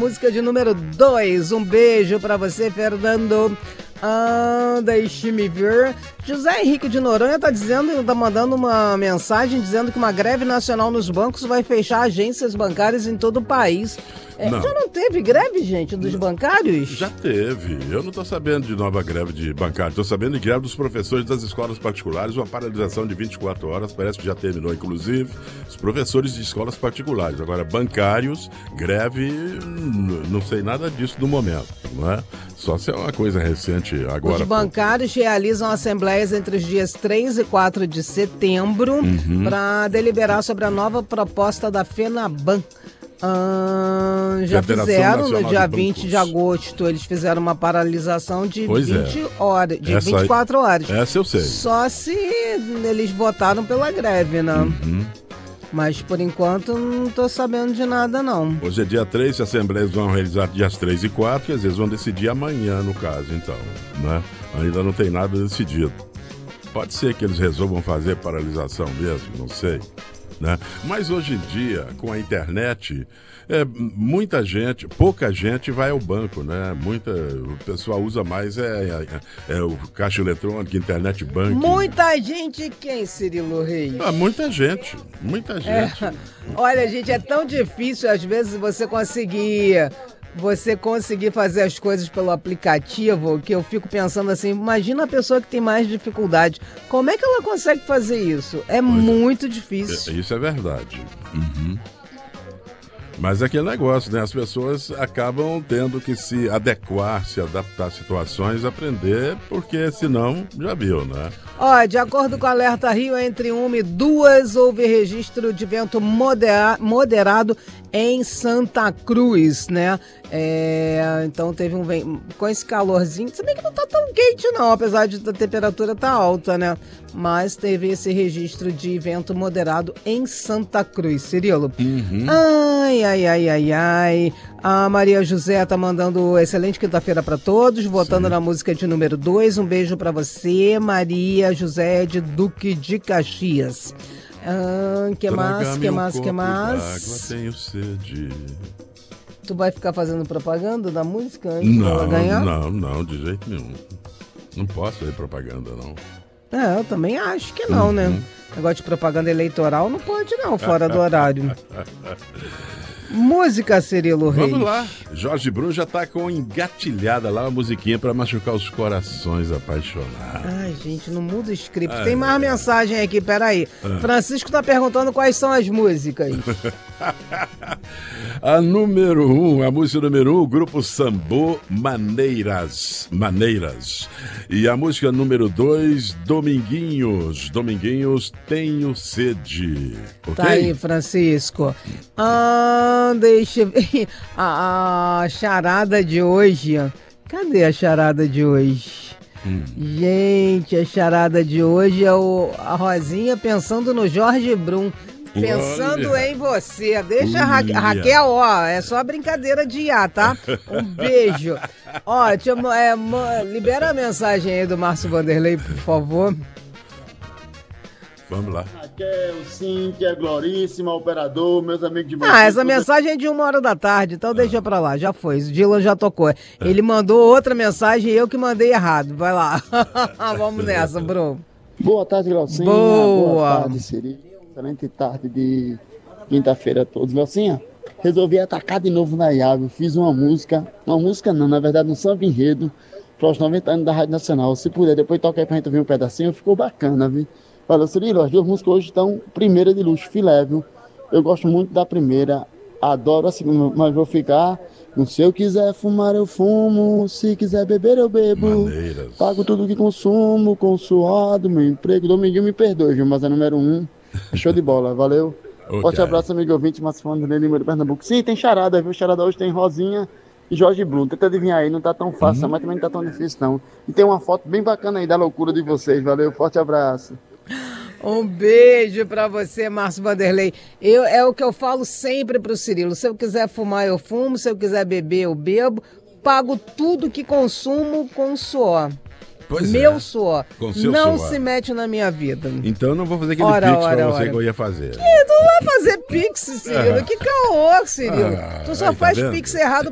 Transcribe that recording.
música de número 2. Um beijo pra você, Fernando. Deixe-me ver. José Henrique de Noronha tá mandando uma mensagem dizendo que uma greve nacional nos bancos vai fechar agências bancárias em todo o país. Já não teve greve, gente, dos bancários? Já teve. Eu não tô sabendo de nova greve de bancário. Tô sabendo de greve dos professores das escolas particulares, uma paralisação de 24 horas, parece que já terminou, inclusive, os professores de escolas particulares. Agora, bancários, greve, não sei nada disso no momento, não é? Só se é uma coisa recente agora. Os bancários realizam assembleias entre os dias 3 e 4 de setembro para deliberar sobre a nova proposta da FENABAN. Já fizeram no dia 20 de agosto, eles fizeram uma paralisação de 24 horas. Essa eu sei. Só se eles votaram pela greve, né? Mas por enquanto não tô sabendo de nada, não. Hoje é dia 3, as assembleias vão realizar dias 3 e 4, e às vezes vão decidir amanhã, no caso, então, né? Ainda não tem nada decidido. Pode ser que eles resolvam fazer paralisação mesmo, não sei. Né? Mas hoje em dia, com a internet, pouca gente vai ao banco, né? O pessoal usa mais o caixa eletrônico, internet banking. Muita gente quem, Cirilo Reis? Muita gente. Olha, gente, é tão difícil às vezes você conseguir fazer as coisas pelo aplicativo, que eu fico pensando assim, imagina a pessoa que tem mais dificuldade, como é que ela consegue fazer isso? Muito difícil. Isso é verdade. Mas é aquele negócio, né? As pessoas acabam tendo que se adequar, se adaptar a situações, aprender, porque senão, já viu, né? De acordo com o Alerta Rio, entre 1 e 2 houve registro de vento moderado em Santa Cruz, né? Então teve com esse calorzinho, se bem que não tá tão quente não, apesar de a temperatura tá alta, né? Mas teve esse registro de vento moderado em Santa Cruz, Cirilo. Ai. A Maria José tá mandando excelente quinta-feira para todos, votando na música de número 2. Um beijo para você, Maria José de Duque de Caxias. Que mais? Água, tenho sede. Tu vai ficar fazendo propaganda da música antes dela ganhar? Não, de jeito nenhum. Não posso fazer propaganda, não. Eu também acho que não, né? Negócio de propaganda eleitoral não pode não, fora do horário. Música, Cirilo Reis. Vamos lá. Jorge Brum já tá com engatilhada lá, uma musiquinha pra machucar os corações apaixonados. Ai, gente, não muda o script. Tem mais mensagem aqui, peraí. Francisco tá perguntando quais são as músicas. A música número 1, o grupo Sambô Maneiras. E a música número 2, Dominguinhos, Tenho Sede. Okay? Tá aí, Francisco. Deixa eu ver. A charada de hoje. Cadê a charada de hoje? Gente, a charada de hoje é a Rosinha pensando no Jorge Brum. Pensando em você. Deixa a Raquel, é só brincadeira de IA, tá? Um beijo. Libera a mensagem aí do Márcio Vanderlei, por favor. Vamos lá. Raquel, Cíntia, Gloríssima, operador, meus amigos de vocês. Essa mensagem é de 1h, então deixa pra lá, já foi. O Dylan já tocou. Ele mandou outra mensagem e eu que mandei errado. Vai lá. Vamos nessa, Bruno. Boa tarde, Glaucinha. Boa tarde, Cirilo. Excelente tarde de quinta-feira a todos. Glaucinha, resolvi atacar de novo na Iago. Fiz uma música não, na verdade um samba enredo para os 90 anos da Rádio Nacional. Se puder, depois toca aí pra gente ouvir um pedacinho, ficou bacana, viu? Olha, Cirilo, as duas músicas hoje estão primeira de luxo, filé, viu? Eu gosto muito da primeira, adoro a segunda, mas vou ficar no se eu quiser fumar eu fumo, se quiser beber eu bebo. Maneiras. Pago tudo que consumo com o suor do meu emprego. Dominguinho me perdoe, viu? Mas é número 1. Show de bola, valeu. Forte abraço, amigo ouvinte, mas falando de Lima de Pernambuco. Sim, tem charada, viu? Charada hoje tem Rosinha e Jorge Brum. Tenta adivinhar aí, não tá tão fácil, mas também não tá tão difícil, não. E tem uma foto bem bacana aí da loucura de vocês, valeu. Forte abraço. Um beijo pra você, Márcio Vanderlei. É o que eu falo sempre pro Cirilo. Se eu quiser fumar, eu fumo. Se eu quiser beber, eu bebo. Pago tudo que consumo com suor. Meu suor. Não se mete na minha vida. Então eu não vou fazer aquele pix pra você que eu ia fazer. Tu não vai fazer pix, Cirilo. Que caô, Cirilo. Tu só faz pix errado